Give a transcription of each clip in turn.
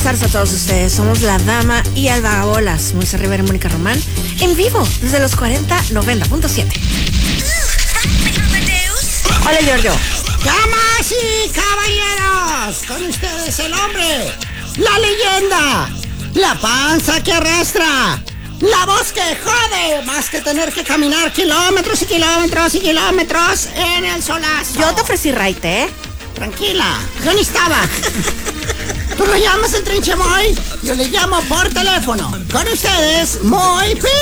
tardes a todos ustedes. Somos La Dama y el Vagabolas. Moisés Rivera y Mónica Román. En vivo desde los 4090.7. Hola, Giorgio. Damas y caballeros, con ustedes el hombre, la leyenda, la panza que arrastra, la voz que jode, más que tener que caminar kilómetros y kilómetros y kilómetros en el solazo. Yo te ofrecí raite, ¿eh? Tranquila, yo ni estaba. Tú lo llamas el trinche Moy, yo le llamo por teléfono. Con ustedes, Moy Pi.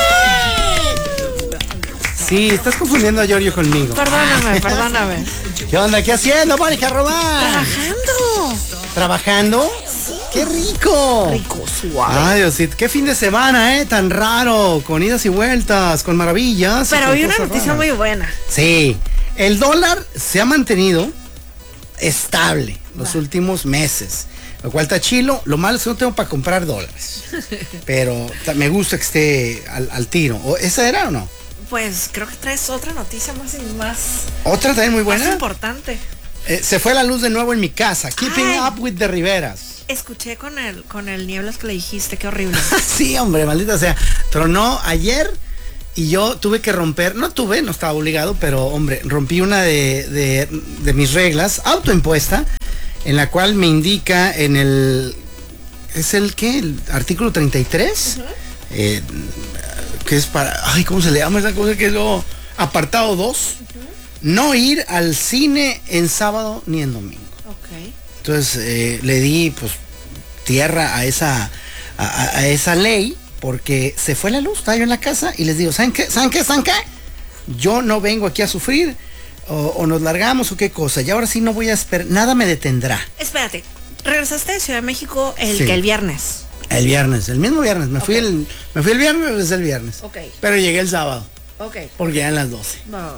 Sí, estás confundiendo a Giorgio conmigo. Perdóname. ¿Qué onda? ¿Qué haciendo, Mónica Román? Trabajando. ¿Trabajando? Sí. ¡Qué rico! Rico, suave. Ay, Diosito, qué fin de semana, tan raro, con idas y vueltas, con maravillas. Pero hoy hay una noticia muy buena. Sí, el dólar se ha mantenido estable los últimos meses, lo cual está chilo. Lo malo es que no tengo para comprar dólares, pero me gusta que esté al tiro. ¿Esa era o no? Pues creo que traes otra noticia más ¿Otra también muy buena? más importante. Se fue la luz de nuevo en mi casa. Keeping Ay. up with the Riveras. Escuché con el Nieblas que le dijiste, qué horrible. Sí, hombre, maldita sea. Tronó ayer y yo tuve que romper, no estaba obligado, pero hombre, rompí una de mis reglas autoimpuesta, en la cual me indica en el, ¿es el qué? El artículo 33, que es para, ay, ¿cómo se le llama esa cosa? Que es lo apartado 2, no ir al cine en sábado ni en domingo. Ok. Entonces le di pues tierra a esa ley, porque se fue la luz, estaba yo en la casa y les digo, ¿saben qué? Yo no vengo aquí a sufrir, o nos largamos o qué cosa, y ahora sí no voy a esperar, nada me detendrá. Espérate, regresaste de Ciudad de México el viernes. El viernes, el mismo viernes, me fui el viernes, regresé el viernes. Ok. Pero llegué el sábado. Ok. Porque eran las 12. No.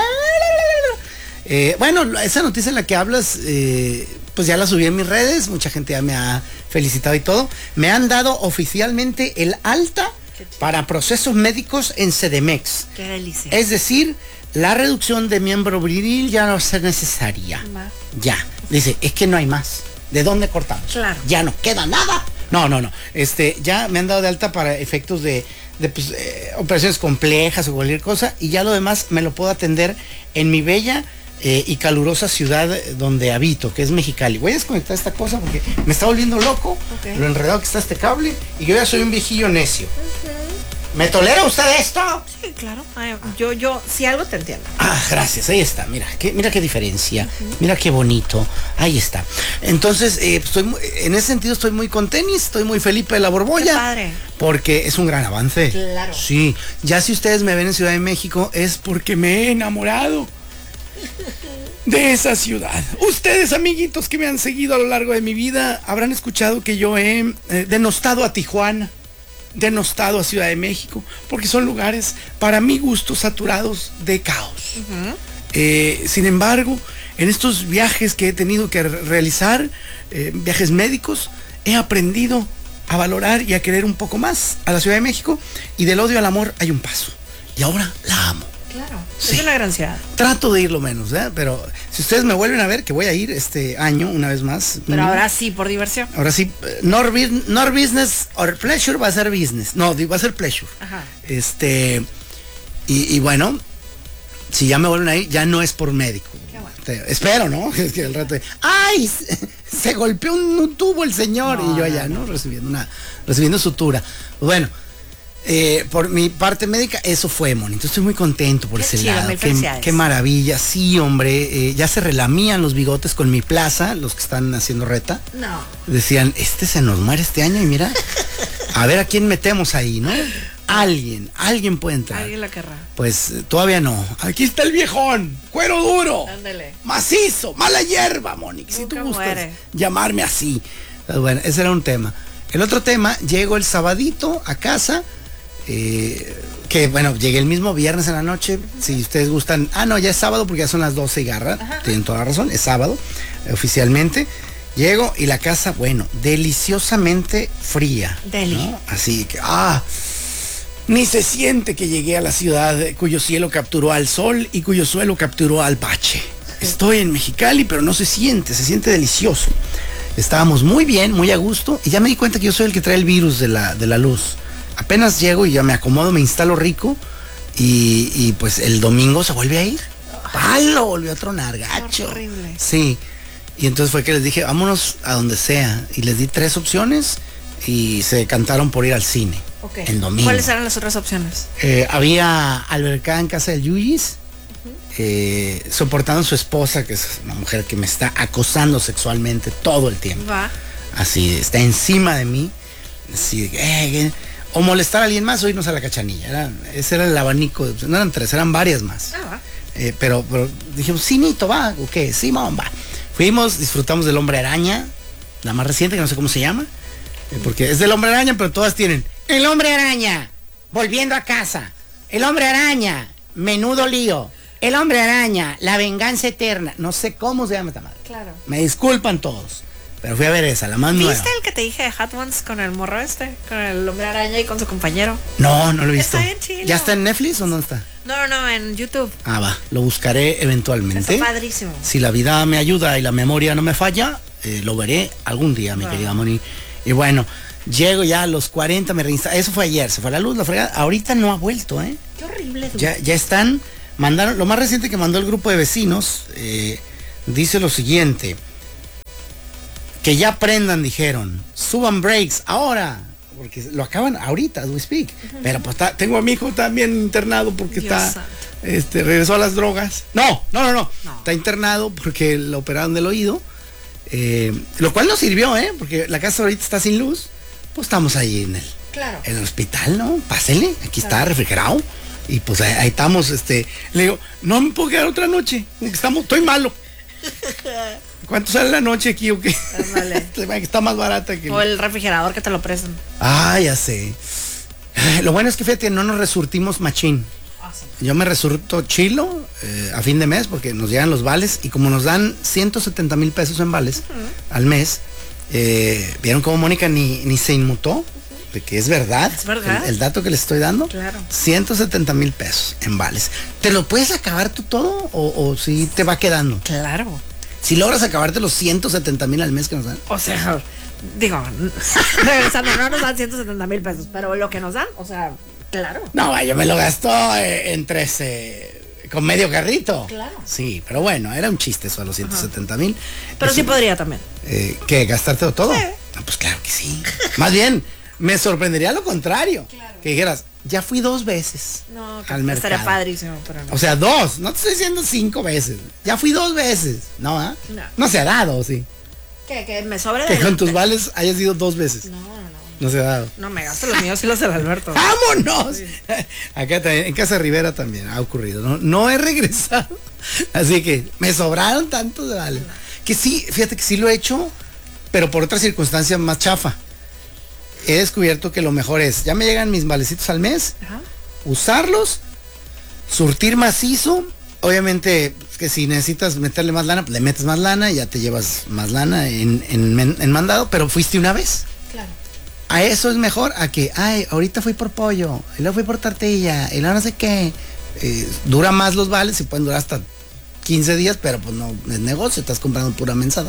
Bueno, esa noticia en la que hablas, pues ya la subí en mis redes, mucha gente ya me ha felicitado y todo. Me han dado oficialmente el alta para procesos médicos en CDMX. Qué delicia. Es decir, la reducción de miembro viril ya no va a ser necesaria. Ya. Dice, es que no hay más. ¿De dónde cortamos? Claro. Ya no queda nada. No. Ya me han dado de alta para efectos de operaciones complejas o cualquier cosa, y ya lo demás me lo puedo atender en mi bella y calurosa ciudad donde habito, que es Mexicali. Voy a desconectar esta cosa porque me está volviendo loco, lo enredado que está este cable, y yo ya soy un viejillo necio. ¿Me tolera usted esto? Sí, claro. Ay, yo si algo te entiendo. Gracias, ahí está, mira qué diferencia, mira qué bonito, ahí está. Entonces, en ese sentido estoy muy con tenis, estoy muy Felipe de la Borbolla. Qué padre. Porque es un gran avance. Claro. Sí, ya si ustedes me ven en Ciudad de México es porque me he enamorado de esa ciudad. Ustedes, amiguitos que me han seguido a lo largo de mi vida, habrán escuchado que yo he denostado a Tijuana, denostado a Ciudad de México, porque son lugares, para mi gusto, saturados de caos. Sin embargo, en estos viajes que he tenido que realizar, viajes médicos, he aprendido a valorar y a querer un poco más a la Ciudad de México, y del odio al amor hay un paso, y ahora la amo. Claro, sí. Es una gran ciudad. Trato de ir lo menos, pero si ustedes me vuelven a ver, que voy a ir este año una vez más. Pero ahora sí, por diversión. Ahora sí, not business or pleasure, va a ser business. No, va a ser pleasure. Ajá. Y bueno, si ya me vuelven a ir, ya no es por médico. Qué bueno. Espero, ¿no? Es que el rato ¡ay! Se golpeó un tubo el señor, y yo allá, ¿no? Recibiendo sutura. Bueno. Por mi parte médica, eso fue, Moni. Entonces estoy muy contento por ese lado. Qué maravilla. Sí, hombre, ya se relamían los bigotes con mi plaza, los que están haciendo reta. No. Decían, se nos muere este año, y mira, a ver a quién metemos ahí, ¿no? Alguien puede entrar. Alguien la querrá. Pues todavía no. Aquí está el viejón, cuero duro, ándale, macizo, mala hierba, Moni. Si tú gustas llamarme así. Bueno, ese era un tema. El otro tema, llego el sabadito a casa. Que bueno, llegué el mismo viernes en la noche. Si ustedes gustan, no, ya es sábado porque ya son las 12 y garra. Tienen toda la razón, es sábado oficialmente. Llego y la casa, bueno, deliciosamente fría, ¿no? Así que ni se siente que llegué a la ciudad cuyo cielo capturó al sol y cuyo suelo capturó al bache. Estoy en Mexicali, pero no se siente delicioso. Estábamos muy bien, muy a gusto, y ya me di cuenta que yo soy el que trae el virus de la luz. Apenas llego y ya me acomodo, me instalo rico, y pues el domingo se vuelve a ir. Palo, volvió a tronar, gacho. Horrible. Sí. Y entonces fue que les dije, vámonos a donde sea. Y les di 3 opciones y se decantaron por ir al cine. Okay. El domingo. ¿Cuáles eran las otras opciones? Había albercada en casa del Yuyis, soportando a su esposa, que es una mujer que me está acosando sexualmente todo el tiempo. Va. Así, está encima de mí. Así, o molestar a alguien más o irnos a la Cachanilla. Ese era el abanico. No eran 3, eran varias más. Ah, va. Pero dijimos, sí, Nito, va, o qué, sí, va. Fuimos, disfrutamos del Hombre Araña, la más reciente, que no sé cómo se llama, porque es del Hombre Araña, pero todas tienen El Hombre Araña, volviendo a casa, El Hombre Araña, menudo lío, El Hombre Araña, la venganza eterna, no sé cómo se llama esta madre. Claro. Me disculpan todos, pero fui a ver esa, la más nueva. ¿Viste el que te dije de Hot Ones con el morro con el Hombre Araña y con su compañero? No lo he visto. Está bien chido. ¿Ya está en Netflix o dónde está? No, en YouTube. Ah, va, lo buscaré eventualmente. Está padrísimo. Si la vida me ayuda y la memoria no me falla, lo veré algún día, mi querida Moni. Y bueno, llego ya a los 40, me reinstalé. Eso fue ayer, se fue la luz, la fregada. Ahorita no ha vuelto, ¿eh? Qué horrible. Ya están, mandaron, lo más reciente que mandó el grupo de vecinos, dice lo siguiente. Que ya aprendan, dijeron. Suban breaks, ahora. Porque lo acaban ahorita, as we speak. Pero pues tengo a mi hijo también internado porque Dios regresó a las drogas. No. Está internado porque lo operaron del oído. Lo cual nos sirvió, porque la casa ahorita está sin luz. Pues estamos ahí en el hospital, ¿no? Pásele, aquí está refrigerado. Y pues ahí estamos, le digo, no me puedo quedar otra noche, estoy malo. ¿Cuánto sale la noche aquí o qué? Vale. Está más barata que... O el refrigerador que te lo prestan. Ah, ya sé. Lo bueno es que fíjate, no nos resurtimos machín. Awesome. Yo me resurto chilo a fin de mes porque nos llegan los vales y como nos dan 170,000 pesos en vales al mes, ¿vieron cómo Mónica ni se inmutó? De que es verdad. Es verdad. El dato que les estoy dando. Claro. 170,000 pesos en vales. ¿Te lo puedes acabar tú todo o si te va quedando? Claro. Si logras acabarte los 170,000 al mes que nos dan. O sea, digo, regresando, no nos dan 170,000 pesos, pero lo que nos dan, o sea, claro. No, yo me lo gasto con medio carrito. Claro. Sí, pero bueno, era un chiste eso a los 170,000. Pero sí podría también. ¿Qué? ¿Gastártelo todo? Sí. No, pues claro que sí. Más bien, me sorprendería lo contrario. Claro. Que dijeras, ya fui 2 veces No, al mercado. estaría padrísimo, pero no. O sea, 2, no te estoy diciendo 5 veces. Ya fui 2 veces. ¿No, ah? No se ha dado, sí. Que me sobre Que con tus vales hayas ido 2 veces. No. No se ha dado. No, me gasto los míos y los del Alberto. ¡Vámonos! Sí. Acá también, en Casa Rivera también ha ocurrido. No he regresado. Así que me sobraron tantos de vales. Que sí, fíjate que sí lo he hecho, pero por otra circunstancia más chafa. He descubierto que lo mejor es, ya me llegan mis valecitos al mes, usarlos, surtir macizo. Obviamente, que si necesitas meterle más lana, pues le metes más lana y ya te llevas más lana en mandado, pero fuiste una vez. Claro. A eso es mejor a que, ahorita fui por pollo, y luego fui por tortilla, y luego no sé qué. Dura más los vales y pueden durar hasta 15 días, pero pues no es negocio, estás comprando pura mensada.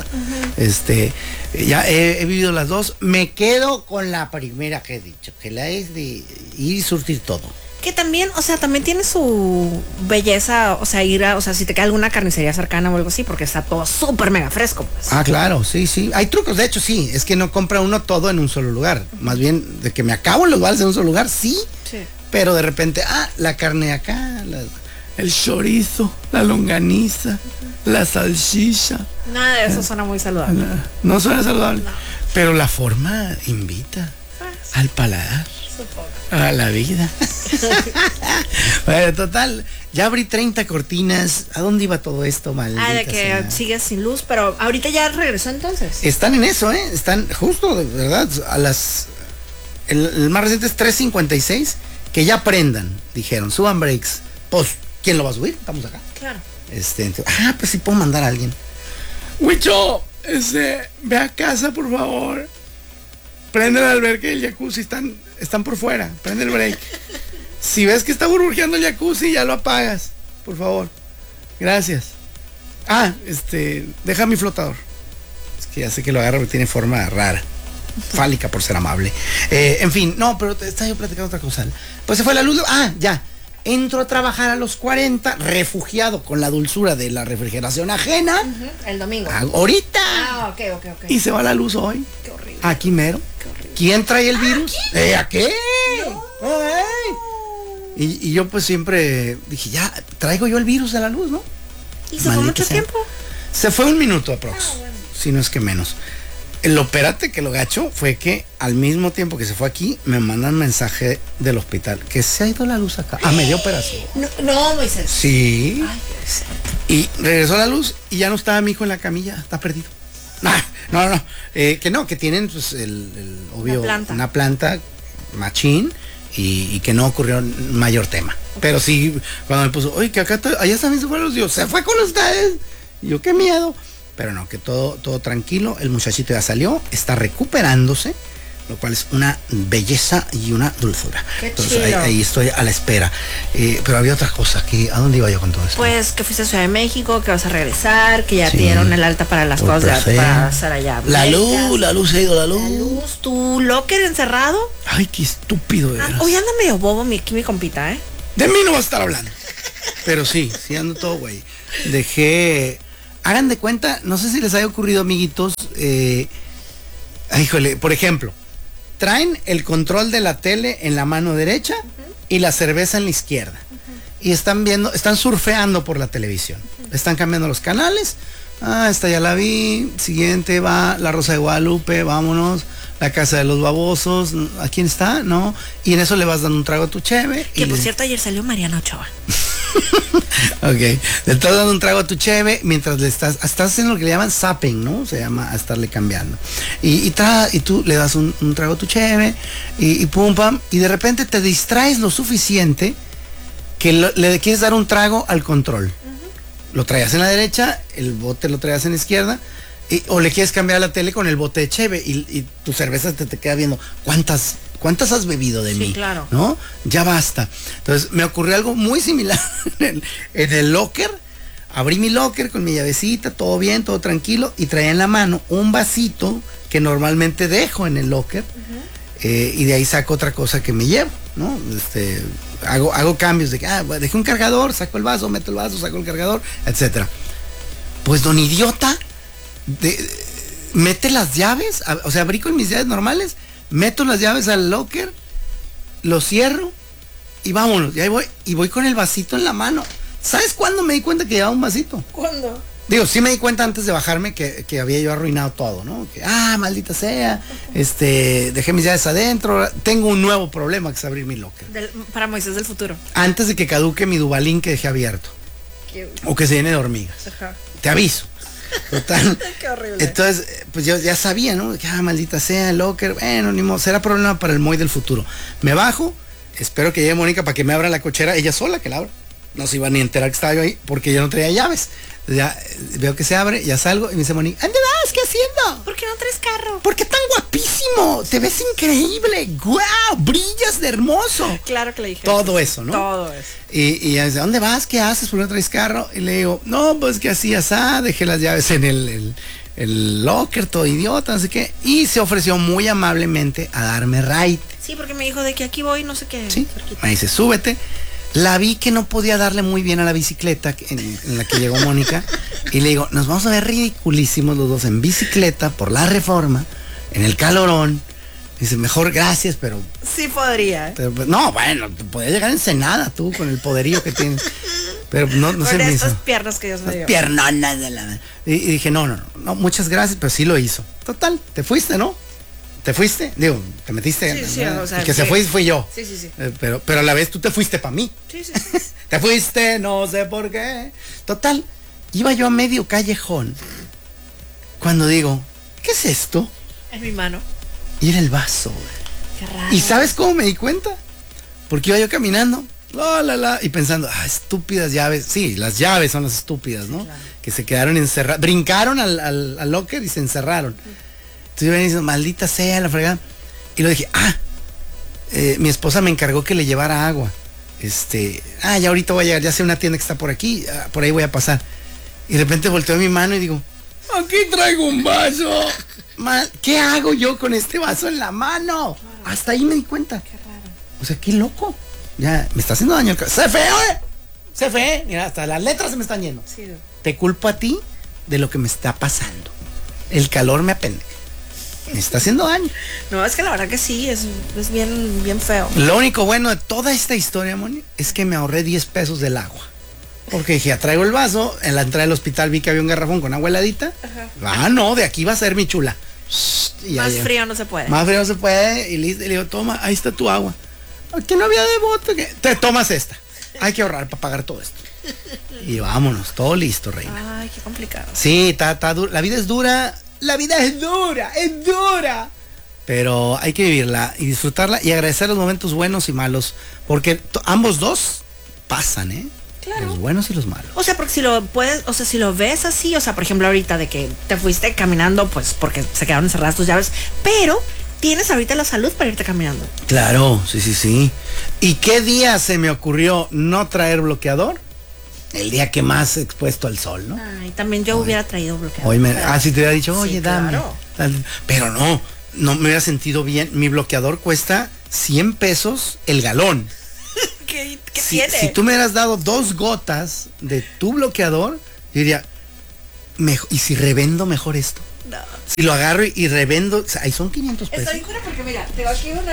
Ya he vivido las dos. Me quedo con la primera que he dicho, que la es de ir y surtir todo. Que también, o sea, también tiene su belleza, o sea, o sea, si te queda alguna carnicería cercana o algo así, porque está todo súper mega fresco, pues. Ah, claro, sí. Hay trucos, de hecho, sí. Es que no compra uno todo en un solo lugar. Más bien, de que me acabo los vales en un solo lugar, sí. Pero de repente, la carne acá, el chorizo, la longaniza, la salchicha. Nada de eso suena muy saludable. No suena saludable. No. Pero la forma invita al paladar. Supongo. A la vida. Bueno, total, ya abrí 30 cortinas. ¿A dónde iba todo esto, maldita de que sea? sigues sin luz, pero ahorita ya regresó entonces. Están en eso, están justo, de verdad, a las... El más reciente es 3:56, que ya prendan, dijeron, suban breaks. Pues, ¿quién lo va a subir? Estamos acá. Claro. Pues sí puedo mandar a alguien. Huicho, ve a casa, por favor. Prende el albergue y el jacuzzi, están por fuera. Prende el break. Si ves que está burbujeando el jacuzzi, ya lo apagas, por favor. Gracias. Deja mi flotador. Es Que ya sé que lo agarro porque tiene forma rara. Fálica por ser amable. En fin, no, pero estaba yo platicando otra cosa. Pues se fue la luz. Ya. Entro a trabajar a los 40, refugiado con la dulzura de la refrigeración ajena. El domingo. Ahorita. Ok. Y se va la luz hoy. Qué horrible. Aquí mero. Qué horrible. ¿Quién trae el virus? ¿A qué? No. Y yo pues siempre dije, ya, traigo yo el virus de la luz, ¿no? ¿Y se fue mucho tiempo? Se fue un minuto aprox, si no es que menos. Lo espérate que lo gacho fue que al mismo tiempo que se fue aquí, me mandan mensaje del hospital que se ha ido la luz acá. A media operación. No, Moisés. Sí. Ay, Dios. Y regresó la luz y ya no estaba mi hijo en la camilla, está perdido. No. Que tienen pues obvio, una planta machín y que no ocurrió mayor tema. Pero sí, cuando me puso, oye, que acá allá también se fue la luz, yo, se fue con ustedes. Y yo, qué miedo. Pero no, que todo tranquilo, el muchachito ya salió, está recuperándose, lo cual es una belleza y una dulzura. Qué Entonces chido. ahí estoy a la espera. Pero había otra cosa, ¿a dónde iba yo con todo esto? Pues que fuiste a Ciudad de México, que vas a regresar, que ya Sí. te dieron el alta para las Por cosas placer. para hacer allá. La luz se ha ido, la luz. La luz, tu locker encerrado. Ay, qué estúpido de veras. Hoy anda medio bobo mi compita, ¿eh? De mí no va a estar hablando. Pero sí ando todo, güey. Hagan de cuenta, no sé si les haya ocurrido, amiguitos, híjole, por ejemplo, traen el control de la tele en la mano derecha y la cerveza en la izquierda. Y están surfeando por la televisión. Están cambiando los canales. Esta ya la vi. Siguiente va La Rosa de Guadalupe, vámonos. La Casa de los Babosos. ¿A quién está? No. Y en eso le vas dando un trago a tu cheve. Que por cierto ayer salió Mariana Ochoa. Ok, le estás dando un trago a tu cheve mientras estás haciendo lo que le llaman zapping, ¿no? Se llama a estarle cambiando. Y tú le das un trago a tu cheve y pum pam, y de repente te distraes lo suficiente que le quieres dar un trago al control. Lo traías en la derecha, el bote lo traías en la izquierda, o le quieres cambiar la tele con el bote de cheve y tu cerveza te queda viendo cuántas has bebido de mí, claro. ¿no? Ya basta. Entonces me ocurrió algo muy similar en el locker. Abrí mi locker con mi llavecita, todo bien, todo tranquilo, y traía en la mano un vasito que normalmente dejo en el locker, y de ahí saco otra cosa que me llevo, ¿no? Hago cambios de que dejé un cargador, saco el vaso, meto el vaso, saco el cargador, etcétera. Pues don idiota mete las llaves, o sea, abrí con mis llaves normales, meto las llaves al locker, lo cierro y vámonos. Y ahí voy con el vasito en la mano. ¿Sabes cuándo me di cuenta que llevaba un vasito? ¿Cuándo? Digo, sí me di cuenta antes de bajarme que había yo arruinado todo, ¿no? Que, maldita sea, dejé mis llaves adentro, tengo un nuevo problema que es abrir mi locker. Para Moisés del futuro. Antes de que caduque mi Dubalín que dejé abierto. O que se llene de hormigas. Ajá. Te aviso. Total. Qué horrible. Entonces, pues yo ya sabía, ¿no? Que maldita sea, el locker, bueno, ni modo, será problema para el Moy del futuro. Me bajo, espero que llegue Mónica para que me abra la cochera, ella sola que la abra. No se iba ni a enterar que estaba yo ahí, porque yo no traía llaves. Ya veo que se abre, ya salgo y me dice Mónica, ¿dónde vas? ¿Qué haciendo? ¿Por qué no traes carro? ¿Por qué tan guapísimo? Te ves increíble. ¡Guau! Brillas de hermoso. Claro que le dije. Todo eso, ¿no? Todo eso. Y ella dice, ¿dónde vas? ¿Qué haces? ¿Por qué no traes carro? Y le digo, no, pues que así, dejé las llaves en el locker, todo idiota, no sé qué. Y se ofreció muy amablemente a darme ride. Sí, porque me dijo de que aquí voy, no sé qué. Sí, cerquita. me dice, súbete. La vi que no podía darle muy bien a la bicicleta en la que llegó Mónica. Y le digo, nos vamos a ver ridiculísimos los dos en bicicleta por la Reforma, en el calorón. Dice, mejor gracias, pero... Sí podría. no, bueno, te podías llegar a Ensenada tú con el poderío que tienes. Pero no se me hizo. Estas piernas que Dios me dio. Piernonas de la... Y dije, no, muchas gracias, pero sí lo hizo. Total, te fuiste, ¿no? ¿Te fuiste? Digo, te metiste. Sí, o sea, el que se fui yo. Sí. Pero a la vez tú te fuiste para mí. Sí. Te fuiste, no sé por qué. Total, iba yo a medio callejón cuando digo, ¿qué es esto? Es mi mano. Y era el vaso. Qué raro. ¿Y sabes cómo me di cuenta? Porque iba yo caminando, y pensando, estúpidas llaves. Sí, las llaves son las estúpidas, ¿no? Claro. Que se quedaron encerradas, brincaron al locker y se encerraron. Entonces yo venía diciendo, maldita sea la fregada. Y lo dije, mi esposa me encargó que le llevara agua. Ya ahorita voy a llegar, ya sé una tienda que está por aquí, por ahí voy a pasar. Y de repente volteo mi mano y digo, Aquí traigo un vaso. ¿Qué hago yo con este vaso en la mano? Hasta ahí me di cuenta. Qué raro. O sea, qué loco. Ya, me está haciendo daño el ¡Se fue, oye! Se fue. Mira, hasta las letras se me están yendo. Sí. Te culpo a ti de lo que me está pasando. El calor me apendeja. Me está haciendo daño. No, es que la verdad que sí, es bien, bien feo. Lo único bueno de toda esta historia, Moni, es que me ahorré 10 pesos del agua. Porque dije, ya traigo el vaso, en la entrada del hospital vi que había un garrafón con agua heladita. Ah, no, de aquí va a ser mi chula. Más frío no se puede. Más frío no se puede. Y le digo, toma, ahí está tu agua. Aquí no había de bote. Te tomas esta. Hay que ahorrar para pagar todo esto. Y vámonos, todo listo, reina. Ay, qué complicado. Sí, está dura. La vida es dura. La vida es dura. Pero hay que vivirla y disfrutarla y agradecer los momentos buenos y malos. Porque ambos dos pasan, ¿eh? Claro. Los buenos y los malos. O sea, porque si lo puedes, o sea, si lo ves así, o sea, por ejemplo, ahorita de que te fuiste caminando, pues porque se quedaron encerradas tus llaves, pero tienes ahorita la salud para irte caminando. Claro, sí. ¿Y qué día se me ocurrió no traer bloqueador? El día que más expuesto al sol, ¿no? Ay, también yo hubiera traído bloqueador. Si te hubiera dicho, oye, Sí, dame. claro. Pero no me hubiera sentido bien. Mi bloqueador cuesta 100 pesos el galón. ¿Qué Si tú me hubieras dado 2 gotas de tu bloqueador, yo diría, ¿y si revendo mejor esto? No. Si lo agarro y revendo, o sea, ahí son 500 pesos. Estoy segura porque mira, tengo aquí uno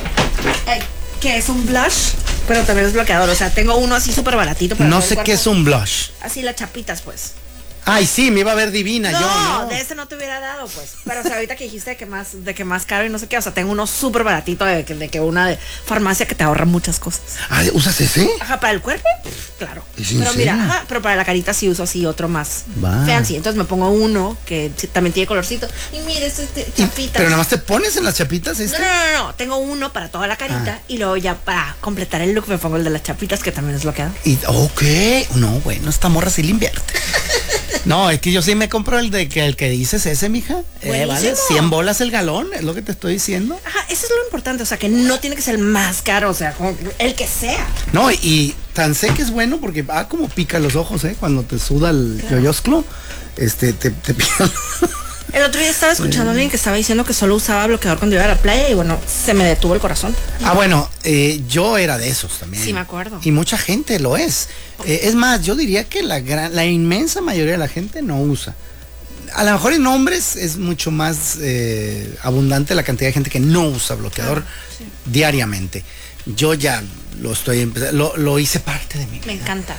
que es un blush, pero también es bloqueador. O sea, tengo uno así súper baratito. Para No todo el sé cuerpo. qué es un blush. Así las chapitas, pues. Ay, sí, me iba a ver divina. No, yo no. de ese no te hubiera dado, pues. Pero o sea, ahorita que dijiste de que más caro y no sé qué, o sea, tengo uno súper baratito de que una de farmacia que te ahorra muchas cosas. Ah, ¿usas ese? Ajá, para el cuerpo, claro. ¿Es en Pero mira, serio? ajá, pero para la carita sí uso así otro más Va. fancy. Entonces me pongo uno que sí, también tiene colorcito. Y mire, esto es chapita. Pero nada más te pones en las chapitas No, este. no. Tengo uno para toda la carita y luego ya para completar el look me pongo el de las chapitas que también es bloqueado. Ok. No, bueno, esta morra sí le invierte. No, es que yo sí me compro el que dices ese, mija. Vale, Buenísimo. 100 bolas el galón, es lo que te estoy diciendo. Ajá, eso es lo importante, o sea, que no tiene que ser el más caro, o sea, como el que sea. No, y tan sé que es bueno porque como pica los ojos, cuando te suda el yoyosclo, te pica. El otro día estaba escuchando a alguien que estaba diciendo que solo usaba bloqueador cuando iba a la playa y bueno, se me detuvo el corazón. Ah, bueno, yo era de esos también. Sí, me acuerdo. Y mucha gente lo es. Es más, yo diría que la inmensa mayoría de la gente no usa. A lo mejor en hombres es mucho más abundante la cantidad de gente que no usa bloqueador diariamente. Yo ya lo estoy empezando, lo hice parte de mi vida. Me encanta.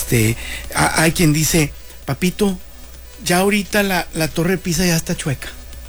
Hay quien dice, papito, ya ahorita la torre Pisa ya está chueca.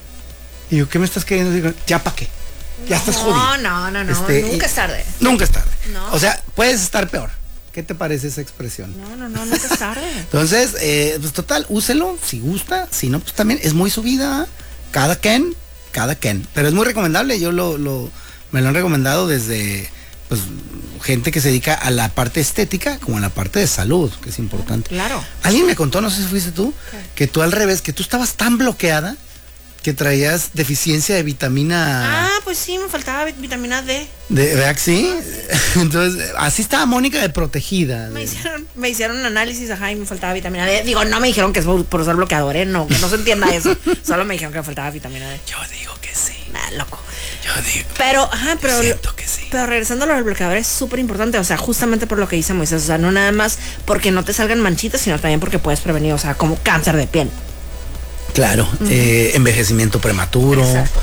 Y yo, ¿qué me estás queriendo decir? ¿Ya para qué? Ya estás jodido. No, nunca es tarde. Nunca es tarde. No. O sea, puedes estar peor. ¿Qué te parece esa expresión? No, nunca es tarde. Entonces, pues total, úselo si gusta. Si no, pues también es muy su vida. Cada quien. Pero es muy recomendable. Yo me lo han recomendado desde pues gente que se dedica a la parte estética como a la parte de salud, que es importante. Claro. Alguien me contó, no sé si fuiste tú, que tú al revés, que tú estabas tan bloqueada que traías deficiencia de vitamina. Ah, pues sí, me faltaba vitamina D. ¿Verdad que sí? Entonces, así estaba Mónica de protegida. Me hicieron un análisis, ajá, y me faltaba vitamina D. Digo, no me dijeron que es por usar bloqueador, no, que no se entienda eso. Solo me dijeron que me faltaba vitamina D. Yo digo que sí. Loco. Yo digo. Pero siento que sí. Pero regresando a lo del bloqueador es súper importante, o sea, justamente por lo que dice Moisés, o sea, no nada más porque no te salgan manchitas, sino también porque puedes prevenir, o sea, como cáncer de piel. Claro, envejecimiento prematuro, Exacto.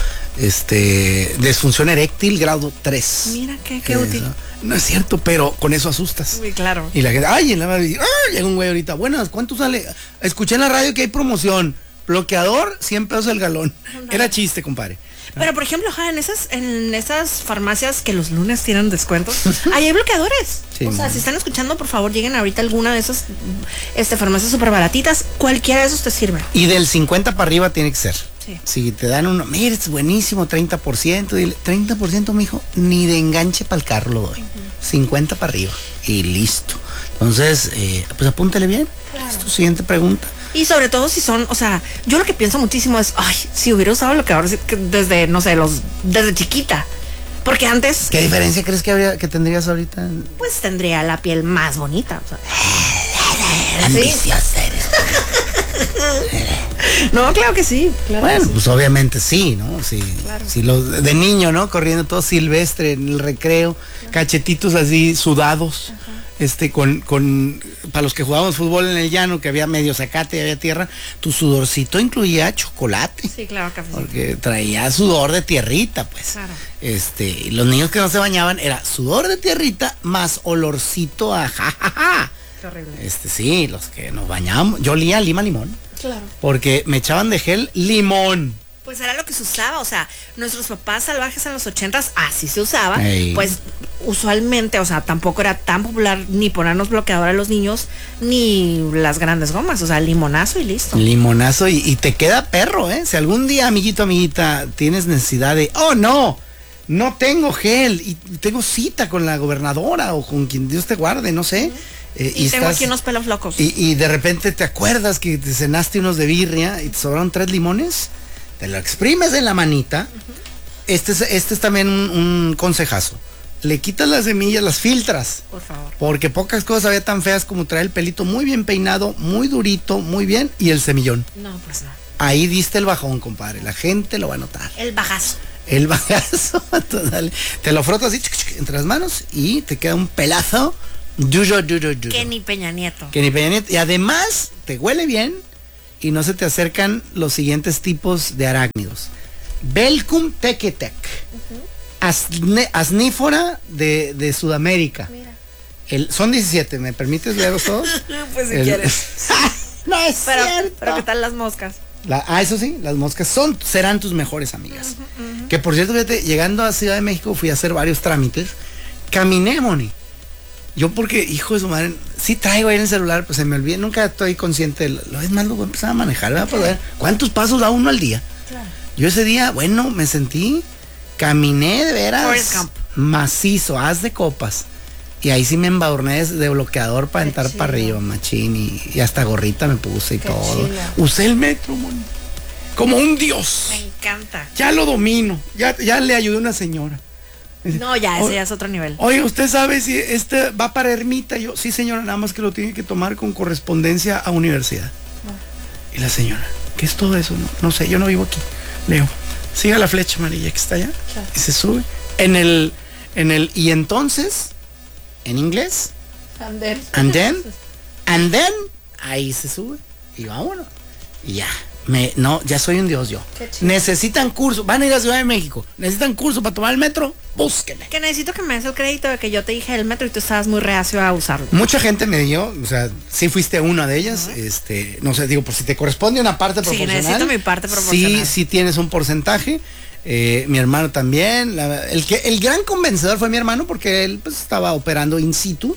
Disfunción eréctil grado 3. Mira, qué útil. No es cierto, pero con eso asustas. Muy claro. Y la gente, en la radio, llega un güey ahorita, buenas, ¿cuánto sale? Escuché en la radio que hay promoción, bloqueador, 100 pesos el galón. Era chiste, compadre. Pero por ejemplo, en esas farmacias que los lunes tienen descuentos, ahí hay bloqueadores. Sí, o sea, si están escuchando, por favor, lleguen ahorita a alguna de esas farmacias súper baratitas. Cualquiera de esos te sirve. Y del 50 para arriba tiene que ser. Sí. Si te dan uno, mire, es buenísimo, 30%, dile, 30%, mijo, ni de enganche para el carro lo doy. 50 para arriba. Y listo. Entonces, pues apúntale bien. Claro. Es tu siguiente pregunta. Y sobre todo si son, o sea, yo lo que pienso muchísimo es, si hubiera usado bloqueador desde, no sé, desde chiquita. Porque antes, ¿Qué diferencia crees que tendrías ahorita? pues tendría la piel más bonita. O sea. Ambiciosa eres. No, claro que sí. Claro Bueno, que sí. pues obviamente sí, ¿no? Sí, Claro. sí, los de niño, ¿no? Corriendo todo silvestre en el recreo, cachetitos así sudados. Para los que jugábamos fútbol en el llano, que había medio zacate y había tierra, tu sudorcito incluía chocolate. Sí, claro, café. Porque traía sudor de tierrita, pues. Claro. Y los niños que no se bañaban era sudor de tierrita más olorcito a jajaja. Qué horrible. Sí, los que nos bañábamos, yo olía a lima limón, Claro. porque me echaban de gel limón. Pues era lo que se usaba, o sea, nuestros papás salvajes en los 80s, así se usaba. Ey. Pues usualmente, o sea, tampoco era tan popular ni ponernos bloqueador a los niños, ni las grandes gomas, o sea, limonazo y listo. Limonazo y te queda perro, ¿eh? Si algún día, amiguito, amiguita, tienes necesidad de, oh no tengo gel y tengo cita con la gobernadora o con quien Dios te guarde, no sé. Y tengo aquí unos pelos locos. Y de repente te acuerdas que te cenaste unos de birria y te sobraron 3 limones, te lo exprimes en la manita. Este es también un consejazo. Le quitas las semillas, las filtras. Por favor. Porque pocas cosas había tan feas como traer el pelito muy bien peinado, muy durito, muy bien, y el semillón. No, pues no. Ahí diste el bajón, compadre. La gente lo va a notar. El bajazo. El bagazo. Entonces, te lo frotas así entre las manos y te queda un pelazo. Yuyo. Que ni Peña Nieto. Que ni Peña Nieto. Y además te huele bien y no se te acercan los siguientes tipos de arácnidos. Velcum tequetec. Asnífora de Sudamérica. Mira. Son 17, ¿me permites leerlos todos? Pues si quieres. No es cierto. Pero ¿qué tal las moscas? Eso sí, las moscas serán tus mejores amigas. Que por cierto, fíjate, llegando a Ciudad de México fui a hacer varios trámites. Caminé, Moni. Yo porque, hijo de su madre, sí traigo ahí en el celular, pues se me olvida, nunca estoy consciente. Es más, lo voy a empezar a manejar, ¿verdad? Para ver cuántos pasos da uno al día. Claro. Yo ese día, bueno, me sentí, caminé de veras Forrest Gump. macizo, haz de copas. Y ahí sí me embadurné de bloqueador para Qué entrar chido. para arriba, machín. Y hasta gorrita me puse y Qué todo. chido. Usé el metro, Moni. Como un dios. Me encanta. Ya lo domino. Ya le ayudé a una señora. No, ya, ese ya es otro nivel. Oye, ¿usted sabe si este va para Ermita? Yo, sí, señora, nada más que lo tiene que tomar con correspondencia a universidad. Y la señora, ¿qué es todo eso? No sé, yo no vivo aquí. Leo, siga la flecha amarilla que está allá. Claro. Y se sube. Y entonces, en inglés, and then, ahí se sube. Y vámonos. Y ya. Ya soy un dios yo. Qué chido. Necesitan curso, van a ir a Ciudad de México, necesitan curso para tomar el metro, búsquenme. Que necesito que me des el crédito de que yo te dije el metro y tú estabas muy reacio a usarlo. Mucha gente me dio, o sea, sí fuiste una de ellas, no sé, digo, por si te corresponde una parte Sí, proporcional. necesito mi parte proporcional. Sí tienes un porcentaje. Mi hermano también. El gran convencedor fue mi hermano porque él pues estaba operando in situ.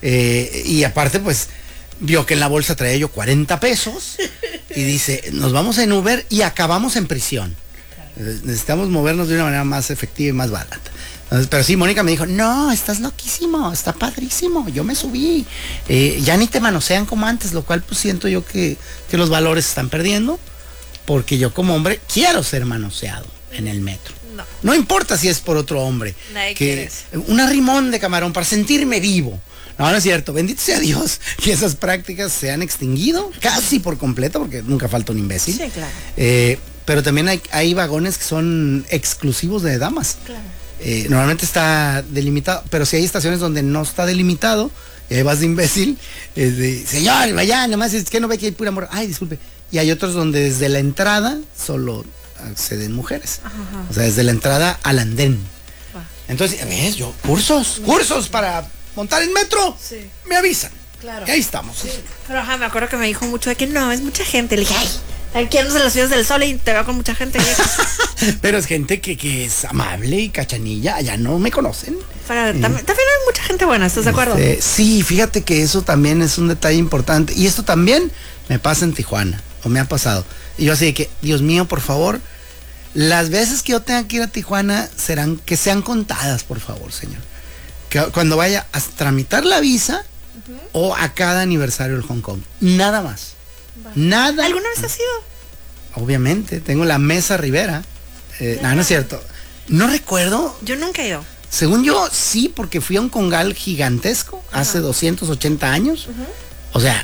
Y aparte pues vio que en la bolsa traía yo 40 pesos y dice, nos vamos en Uber y acabamos en prisión. Necesitamos movernos de una manera más efectiva y más barata. Entonces, pero sí, Mónica me dijo, no, estás loquísimo, está padrísimo, yo me subí. Ya ni te manosean como antes, lo cual pues siento yo que los valores se están perdiendo, porque yo como hombre quiero ser manoseado en el metro. No importa si es por otro hombre. Nadie quiere eso. Un arrimón de camarón para sentirme vivo. No es cierto. Bendito sea Dios que esas prácticas se han extinguido casi por completo, porque nunca falta un imbécil. Sí, claro. Pero también hay vagones que son exclusivos de damas. Claro. Normalmente está delimitado, pero si hay estaciones donde no está delimitado, y ahí vas de imbécil, señor, vaya, nada más es que no ve que hay pura amor. Ay, disculpe. Y hay otros donde desde la entrada solo acceden mujeres. Ajá. O sea, desde la entrada al andén. Va. Entonces, ¿ves? Yo, cursos para montar en metro, Sí. me avisan. Claro. Y ahí estamos. Pero ajá, me acuerdo que me dijo mucho de que no, es mucha gente. Le dije, ay, aquí andas en las ciudades del sol y te veo con mucha gente. Pero es gente que es amable y cachanilla, allá no me conocen. Pero también hay mucha gente buena, ¿estás de acuerdo? Sí, fíjate que eso también es un detalle importante. Y esto también me pasa en Tijuana, o me ha pasado. Y yo así de que, Dios mío, por favor, las veces que yo tenga que ir a Tijuana que sean contadas, por favor, señor. Que cuando vaya a tramitar la visa o a cada aniversario del Hong Kong. Nada más. Nada. ¿Alguna vez has ido? Obviamente, tengo la Mesa Rivera. No es cierto. No recuerdo. Yo nunca he ido. Según yo, sí, porque fui a un congal gigantesco hace 280 años. O sea,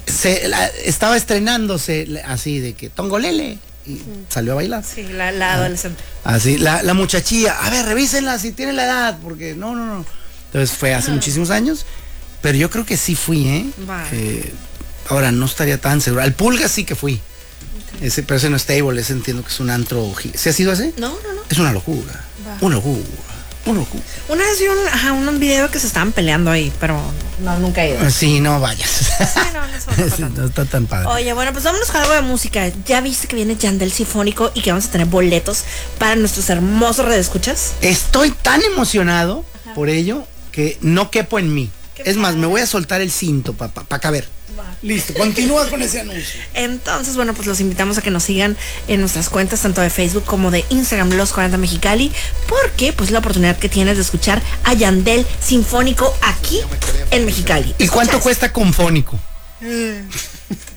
estaba estrenándose así de que Tongolele y salió a bailar. Sí, la adolescente. Así, la muchachilla, a ver, revísenla si tiene la edad, porque no. Entonces fue hace muchísimos años, pero yo creo que sí fui, ¿eh? Ahora no estaría tan seguro. Al Pulga sí que fui. Okay. Pero ese no es stable, ese entiendo que es un antro. ¿Se ha sido ese? No. Es una locura. Una locura. Una vez vi un video que se estaban peleando ahí, pero no, nunca he ido. Sí, no vayas. Sí, no está tan padre. Oye, bueno, pues vámonos con algo de música. ¿Ya viste que viene Yandel Sinfónico y que vamos a tener boletos para nuestros hermosos redescuchas? Estoy tan emocionado por ello que no quepo en mí. Es más, me voy a soltar el cinto para caber. Listo, continúa con ese anuncio. Entonces, bueno, pues los invitamos a que nos sigan en nuestras cuentas, tanto de Facebook como de Instagram, Los 40 Mexicali, porque pues la oportunidad que tienes de escuchar a Yandel Sinfónico aquí en Mexicali. ¿Y cuánto cuesta Confónico?